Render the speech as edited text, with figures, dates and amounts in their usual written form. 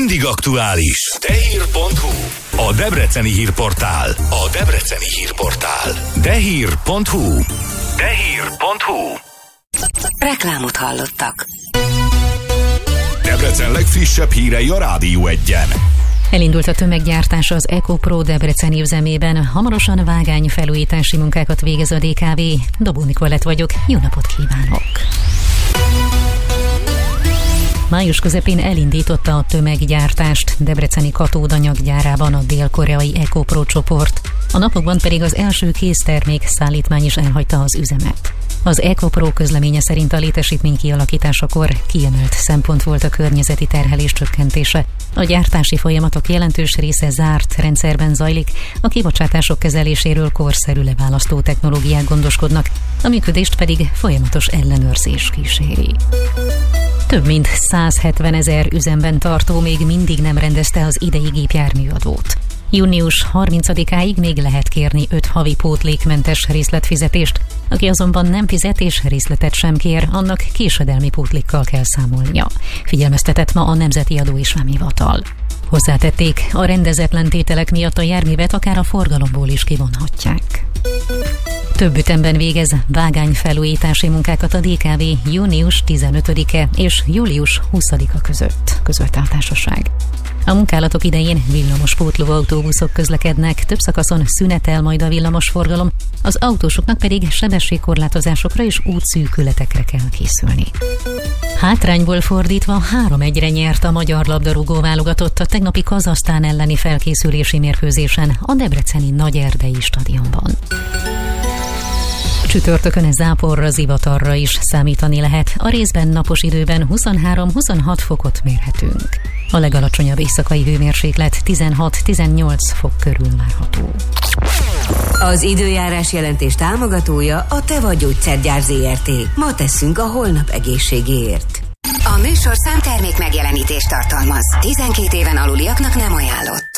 mindig aktuális. Dehír.hu. A debreceni hírportál. A debreceni hírportál. Dehír.hu. Dehír.hu. Reklámot hallottak. Debrecen legfrissebb hírei a Rádió 1-en. Elindult a tömeggyártás az EcoPro Debreceni üzemében. Hamarosan vágányfelújítási munkákat végez a DKV. Dobó Nikolett vagyok, jó napot kívánok! Május közepén elindította a tömeggyártást debreceni katódanyaggyárában a dél-koreai EcoPro csoport. A napokban pedig az első késztermék szállítmány is elhagyta az üzemet. Az EcoPro közleménye szerint a létesítmény kialakításakor kiemelt szempont volt a környezeti terhelés csökkentése. A gyártási folyamatok jelentős része zárt rendszerben zajlik, a kibocsátások kezeléséről korszerű leválasztó technológiák gondoskodnak, a működést pedig folyamatos ellenőrzés kíséri. Több mint 170 000 üzemben tartó még mindig nem rendezte az idei gépjárműadót. Június 30-áig még lehet kérni 5 havi pótlékmentes részletfizetést. Aki azonban nem fizet és részletet sem kér, annak késedelmi pótlékkal kell számolnia. Figyelmeztetett ma a Nemzeti Adó és Vámhivatal. Hozzátették, a rendezetlen tételek miatt a járművet akár a forgalomból is kivonhatják. Több ütemben végez vágányfelújítási munkákat a DKV június 15-e és július 20-a között a társaság. A munkálatok idején villamospótló autóbuszok közlekednek, több szakaszon szünetel majd a villamosforgalom, az autósoknak pedig sebességkorlátozásokra és útszűkületekre kell készülni. Hátrányból fordítva 3-1-re nyert a magyar labdarúgó válogatott a tegnapi Kazahsztán elleni felkészülési mérkőzésen a debreceni Nagyerdei stadionban. Csütörtökön záporra, zivatarra is számítani lehet. A részben napos időben 23-26 fokot mérhetünk. A legalacsonyabb éjszakai hőmérséklet 16-18 fok körül várható. Az időjárás jelentés támogatója a Teva Gyógyszergyár ZRT. Ma teszünk a holnap egészségéért. A műsorszám termék megjelenítést tartalmaz. 12 éven aluliaknak nem ajánlott.